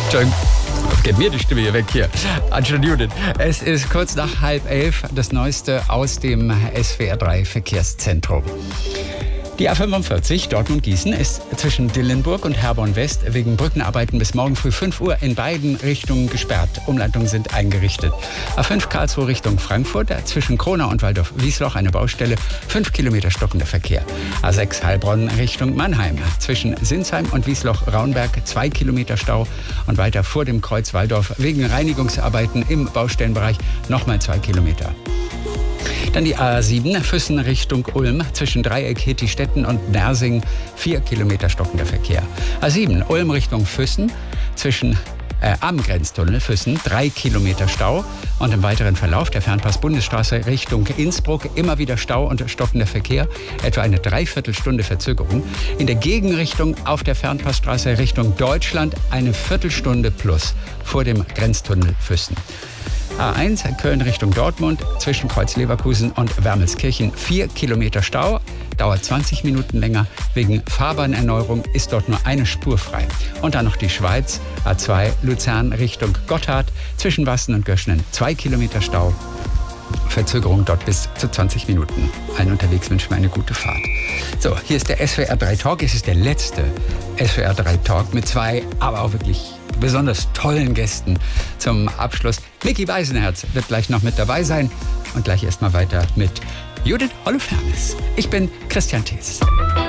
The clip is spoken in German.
Entschuldigung, geht mir die Stimme hier weg hier. Anstatt Judith. Es ist kurz nach 10:30, das Neueste aus dem SWR 3 Verkehrszentrum. Die A45 Dortmund-Gießen ist zwischen Dillenburg und Herborn West wegen Brückenarbeiten bis morgen früh 5 Uhr in beiden Richtungen gesperrt. Umleitungen sind eingerichtet. A5 Karlsruhe Richtung Frankfurt, zwischen Kronau und Waldorf-Wiesloch eine Baustelle, 5 Kilometer stockender Verkehr. A6 Heilbronn Richtung Mannheim, zwischen Sinsheim und Wiesloch-Raunberg 2 Kilometer Stau und weiter vor dem Kreuz Waldorf wegen Reinigungsarbeiten im Baustellenbereich nochmal 2 Kilometer. Dann die A7 Füssen Richtung Ulm zwischen Dreieck Hittistetten und Nersing 4 Kilometer stockender Verkehr. A7 Ulm Richtung Füssen am Grenztunnel Füssen 3 Kilometer Stau und im weiteren Verlauf der Fernpass Bundesstraße Richtung Innsbruck immer wieder Stau und stockender Verkehr, etwa eine Dreiviertelstunde Verzögerung. In der Gegenrichtung auf der Fernpassstraße Richtung Deutschland eine Viertelstunde plus vor dem Grenztunnel Füssen. A1 Köln Richtung Dortmund zwischen Kreuz Leverkusen und Wermelskirchen 4 Kilometer Stau, dauert 20 Minuten länger. Wegen Fahrbahnerneuerung ist dort nur eine Spur frei. Und dann noch die Schweiz, A2 Luzern Richtung Gotthard zwischen Wassen und Göschnen 2 Kilometer Stau. Verzögerung dort bis zu 20 Minuten. Allen unterwegs wünschen wir eine gute Fahrt. So, hier ist der SWR 3 Talk. Es ist der letzte SWR 3 Talk mit zwei, aber auch wirklich besonders tollen Gästen zum Abschluss. Micky Beisenherz wird gleich noch mit dabei sein. Und gleich erstmal weiter mit Judith Holofernes. Ich bin Christian Thees.